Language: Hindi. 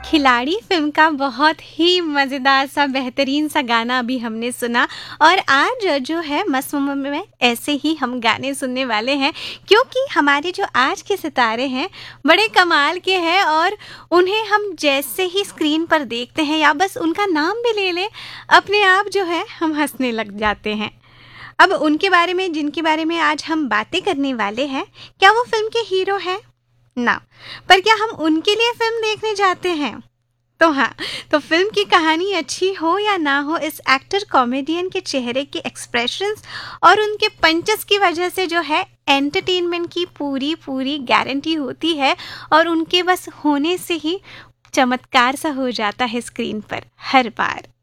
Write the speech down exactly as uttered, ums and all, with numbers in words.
खिलाड़ी फ़िल्म का बहुत ही मज़ेदार सा बेहतरीन सा गाना अभी हमने सुना और आज जो है मस्त मोमेंट में ऐसे ही हम गाने सुनने वाले हैं क्योंकि हमारे जो आज के सितारे हैं बड़े कमाल के हैं और उन्हें हम जैसे ही स्क्रीन पर देखते हैं या बस उनका नाम भी ले लें अपने आप जो है हम हंसने लग जाते हैं। अब उनके बारे में जिनके बारे में आज हम बातें करने वाले हैं, क्या वो फ़िल्म के हीरो हैं? ना, पर क्या हम उनके लिए फ़िल्म देखने जाते हैं? तो हाँ, तो फ़िल्म की कहानी अच्छी हो या ना हो, इस एक्टर कॉमेडियन के चेहरे के एक्सप्रेशंस और उनके पंचेस की वजह से जो है एंटरटेनमेंट की पूरी पूरी गारंटी होती है और उनके बस होने से ही चमत्कार सा हो जाता है स्क्रीन पर हर बार।